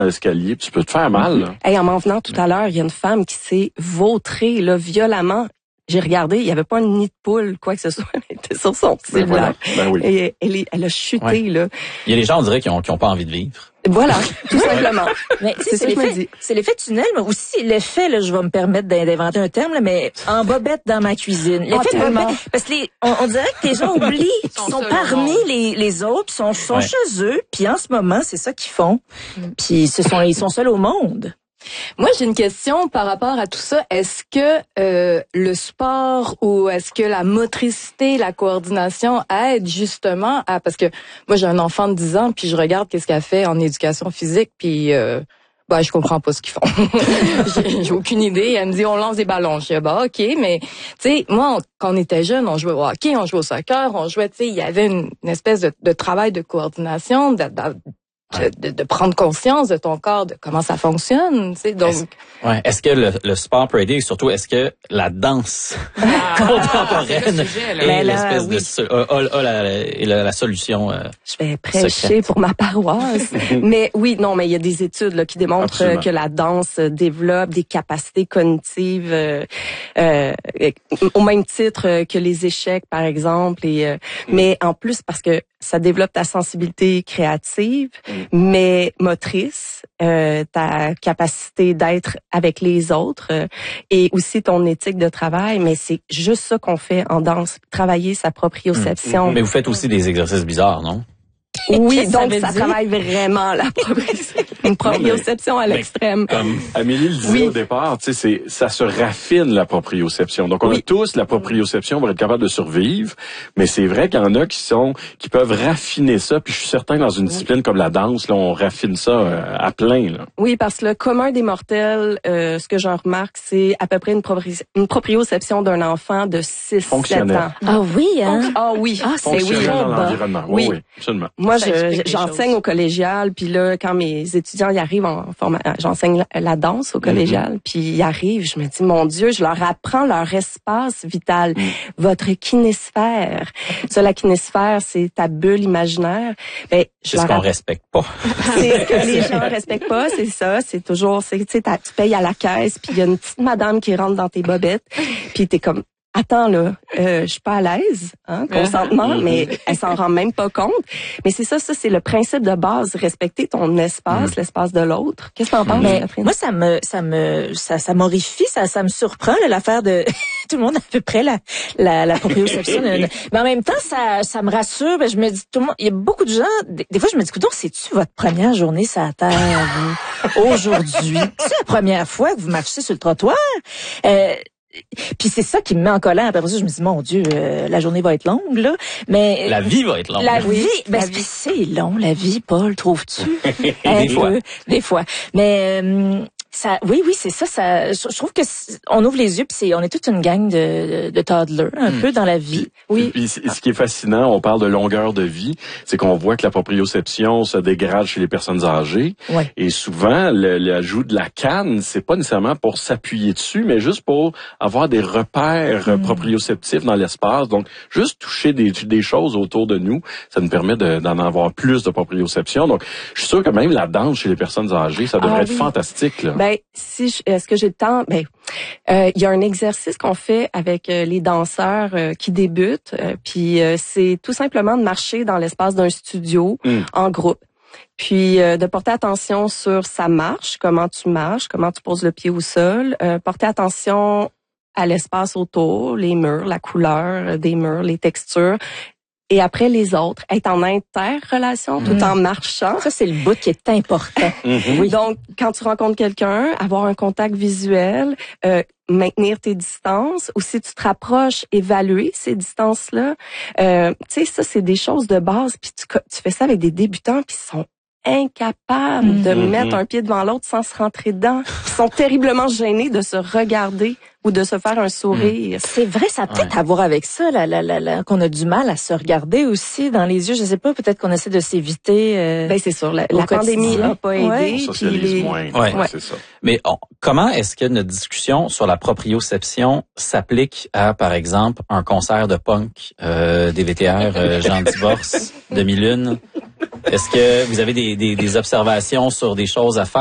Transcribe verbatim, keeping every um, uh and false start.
l'escalier, tu peux te faire mal. Là. Hey, en m'en venant tout à l'heure, il y a une femme qui s'est vautrée là, violemment. J'ai regardé, il n'y avait pas un nid de poule, quoi que ce soit. Elle était sur son petit Ben voilà. blanc. Ben oui. Et elle, est, elle a chuté, ouais. là. Il y a des gens, on dirait, qui ont, qui ont pas envie de vivre. Voilà, tout simplement. Mais c'est ça que je me dis. C'est l'effet tunnel, mais aussi l'effet, là, je vais me permettre d'inventer un terme, là, mais en bobette dans ma cuisine. L'effet oh, de bobette, parce que les, on, on dirait que les gens oublient qu'ils sont parmi les, les autres, sont, sont ouais. chez eux, puis en ce moment, c'est ça qu'ils font. Puis ce sont, ils sont seuls au monde. Moi, j'ai une question par rapport à tout ça. Est-ce que euh, le sport ou est-ce que la motricité, la coordination aide justement à... Parce que moi, j'ai un enfant de dix ans, puis je regarde qu'est-ce qu'elle fait en éducation physique, puis... Euh, bah, je comprends pas ce qu'ils font. j'ai, j'ai aucune idée. Elle me dit, on lance des ballons. Je dis, bah, OK, mais, tu sais, moi, on, quand on était jeune, on jouait au hockey, on jouait au soccer, on jouait, tu sais, il y avait une, une espèce de, de travail de coordination, de, de, De, de, de prendre conscience de ton corps, de comment ça fonctionne, tu sais, donc... Est-ce, ouais. Est-ce que le, le sport peut aider et surtout, est-ce que la danse ah, contemporaine est là, l'espèce oui. de... A, a, a la, la, la solution euh, Je vais prêcher secrète. pour ma paroisse. mais oui, non, mais il y a des études là, qui démontrent Absolument. que la danse développe des capacités cognitives euh, euh, au même titre que les échecs, par exemple. Et, euh, mm. Mais en plus, parce que ça développe ta sensibilité créative, mm. mais motrice, euh, ta capacité d'être avec les autres euh, et aussi ton éthique de travail. Mais c'est juste ça qu'on fait en danse, travailler sa proprioception. Mm. Mais vous faites aussi des exercices bizarres, non? Oui, donc ça, ça travaille vraiment la proprioception, une proprioception à l'extrême. Comme Amélie le disait oui. au départ, tu sais, c'est ça se raffine la proprioception. Donc on oui. a tous la proprioception pour être capable de survivre, mais c'est vrai qu'il y en a qui sont qui peuvent raffiner ça. Puis je suis certain que dans une discipline comme la danse, là, on raffine ça euh, à plein. Là. Oui, parce que le commun des mortels, euh, ce que j'en remarque, c'est à peu près une, propri- une proprioception d'un enfant de six sept ans. Ah oui, hein? Ah oui, ah, c'est oui. dans l'environnement. Oui, oui, absolument. Moi, je, j'enseigne au collégial, puis là, quand mes étudiants y arrivent en formation, j'enseigne la, la danse au collégial, mm-hmm. puis ils arrivent, je me dis, mon Dieu, je leur apprends leur espace vital, mm. votre kinésphère. Ça, la kinésphère, c'est ta bulle imaginaire. Ben, je c'est ce qu'on app... respecte pas. C'est ce que les gens respectent pas, c'est ça. C'est toujours, c'est, tu sais, tu payes à la caisse, puis il y a une petite madame qui rentre dans tes bobettes, puis t'es comme, attends là, euh, je suis pas à l'aise, hein, consentement, mais elle s'en rend même pas compte. Mais c'est ça, ça c'est le principe de base, respecter ton espace, mmh. l'espace de l'autre. Qu'est-ce que t'en penses, Catherine? Moi, ça me, ça me, ça, ça m'horrifie, ça, ça me surprend là, l'affaire de tout le monde a à peu près la, la, la proprioception. Mais en même temps, ça, ça me rassure. Ben, je me dis, tout le monde, il y a beaucoup de gens. Des, des fois, je me dis, écoute, c'est-tu votre première journée sur la terre vous, aujourd'hui? C'est la première fois que vous marchez sur le trottoir? Euh, Puis c'est ça qui me met en colère. Après ça, je me dis, mon Dieu, euh, la journée va être longue, là. Mais la vie va être longue. La vie, ben, la vie. C'est long, la vie, Paul, trouves-tu? Des fois. Peu, des fois. Mais euh, ça, oui, oui, c'est ça. Ça, je trouve que on ouvre les yeux, puis c'est, on est toute une gang de, de toddlers, un mm. peu dans la vie. Oui. Puis, puis ce qui est fascinant, on parle de longueur de vie, c'est qu'on voit que la proprioception se dégrade chez les personnes âgées. Ouais. Et souvent, le, l'ajout de la canne, c'est pas nécessairement pour s'appuyer dessus, mais juste pour avoir des repères mm. proprioceptifs dans l'espace. Donc, juste toucher des, des choses autour de nous, ça nous permet de, d'en avoir plus de proprioception. Donc, je suis sûr que même la danse chez les personnes âgées, ça devrait ah, être oui. fantastique, là. Ben, si je, est-ce que j'ai le temps? Ben, euh, il y a un exercice qu'on fait avec euh, les danseurs euh, qui débutent, euh, puis euh, c'est tout simplement de marcher dans l'espace d'un studio mm. en groupe. Puis euh, de porter attention sur sa marche, comment tu marches, comment tu poses le pied au sol, euh, porter attention à l'espace autour, les murs, la couleur des murs, les textures. Et après les autres, être en interrelation mmh. tout en marchant. Ça, c'est le bout qui est important. Mm-hmm. Oui. Donc, quand tu rencontres quelqu'un, avoir un contact visuel, euh, maintenir tes distances, ou si tu te rapproches, évaluer ces distances-là. Euh, tu sais, ça, c'est des choses de base. Puis tu, tu fais ça avec des débutants qui sont incapables mmh. de mettre un pied devant l'autre sans se rentrer dedans. Ils sont terriblement gênés de se regarder ou de se faire un sourire. Mmh. C'est vrai, ça a peut-être ouais. à voir avec ça, la, la, la, la, qu'on a du mal à se regarder aussi dans les yeux. Je sais pas, peut-être qu'on essaie de s'éviter. Euh, ben c'est sûr, la, la pandémie n'a pas aidé. Ouais. On socialise les... moins, ouais. Ouais. c'est ça. Mais on, comment est-ce que notre discussion sur la proprioception s'applique à, par exemple, un concert de punk, euh, des V T R, euh, Jean Divorce, Demi-Lune? Est-ce que vous avez des, des, des observations sur des choses à faire?